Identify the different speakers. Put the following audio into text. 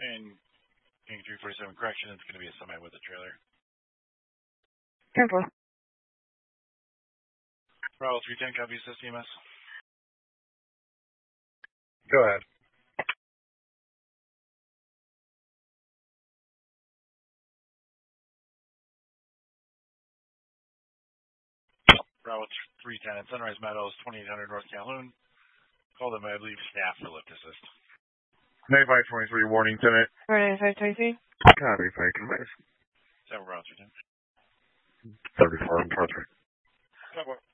Speaker 1: And King 347 correction, it's going to be a semi with a trailer.
Speaker 2: 10-4.
Speaker 1: Bravo 310, copy CMS.
Speaker 3: Go ahead.
Speaker 1: Bravo 310 at Sunrise Meadows, 2800 North Calhoun. Call them, I believe, staff for lift assist.
Speaker 3: 9523, warning, Tenant.
Speaker 2: 9523.
Speaker 3: Copy, thank you.
Speaker 1: 7 Bravo 310.
Speaker 3: 34, I'm 23.